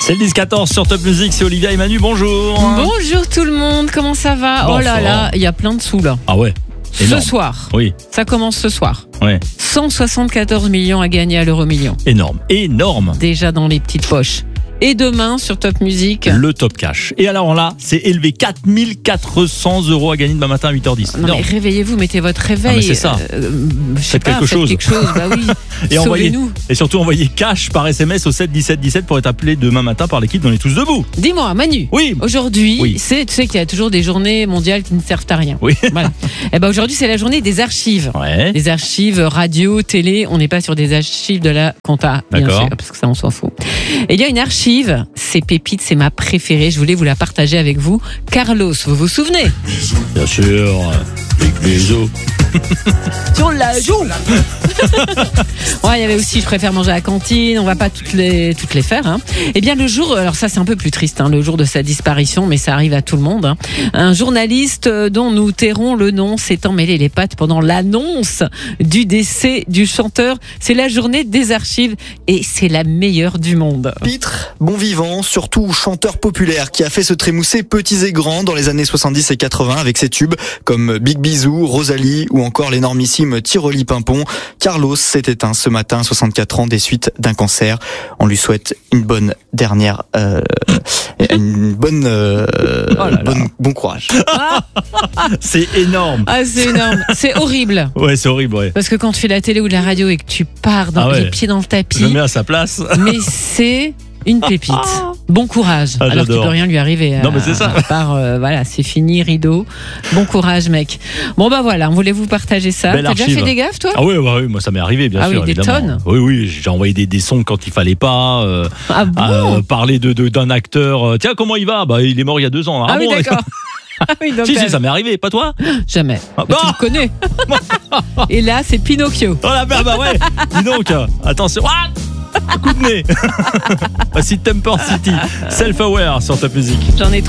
C'est le 10-14 sur Top Music, c'est Olivia et Manu, bonjour. Bonjour tout le monde, comment ça va? Bon, oh là là, il y a plein de sous là. Ah ouais, énorme. Ce soir, Oui, ça commence ce soir. ouais, 174 millions à gagner à l'euro-million. énorme. Déjà dans les petites poches. Et demain sur Top Music. Le top cash. Et alors là, c'est élevé 4400 € à gagner demain matin à 8h10. Non mais réveillez-vous, mettez votre réveil. Ah, mais c'est ça. Je sais Faites pas, quelque chose. quelque chose. Bah oui. Et Sauvez-nous. Et surtout envoyez cash par SMS au 7 17 17 pour être appelé demain matin par l'équipe dans les Tous Debout. Dis-moi, Manu. Oui. Aujourd'hui, Oui. tu sais qu'il y a toujours des journées mondiales qui ne servent à rien. Oui. Voilà. Et ben aujourd'hui, c'est la journée des archives. Ouais. Des archives radio, télé, on n'est pas sur des archives de la compta, bien D'accord. sûr, parce que ça on s'en fout. Et il y a une archive, c'est pépite, c'est ma préférée, je voulais vous la partager avec vous. Carlos, vous vous souvenez? Bien sûr. Big bisous. Sur la joue. Ouais, il y avait aussi je préfère manger à la cantine, on va pas toutes les faire hein. Eh bien le jour, alors ça c'est un peu plus triste hein, le jour de sa disparition, mais ça arrive à tout le monde hein. Un journaliste dont nous tairons le nom s'est emmêlé les pattes pendant l'annonce du décès du chanteur. C'est la journée des archives et c'est la meilleure du monde. Pitre, bon vivant, surtout chanteur populaire qui a fait se trémousser petits et grands dans les années 70 et 80 avec ses tubes comme Big Bisou, Rosalie ou encore l'énormissime Tiroli Pimpon. Carlos s'est éteint ce matin à 64 ans des suites d'un cancer. On lui souhaite une bonne dernière, bon courage. C'est énorme. Ah c'est énorme, c'est horrible. Ouais, c'est horrible, ouais. Parce que quand tu fais la télé ou de la radio et que tu pars dans Ah ouais. les pieds dans le tapis, Je me mets à sa place. mais c'est une pépite. Bon courage. Ah, alors qu'il j'adore. peut rien lui arriver. Non, mais c'est ça. À part, voilà, c'est fini, rideau. Bon courage, mec. Bon bah voilà, on voulait vous partager ça. Belle T'as déjà archive. fait des gaffes, toi? Ah oui, moi ça m'est arrivé bien Ah sûr oui, des évidemment. tonnes. Oui, j'ai envoyé des sons quand il fallait pas. Ah bon? Parler d'un acteur. Tiens, comment il va? Bah il est mort il y a 2 ans. Ah oui, bon, d'accord. Ah oui, donc, Si, ça m'est arrivé, pas toi? jamais. Ah, Mais tu le connais. Et là, c'est Pinocchio. Oh la merde, bah ouais. Dis donc, attention. Coup de nez. Voici Temper City, Self-Aware sur Top Music. J'en ai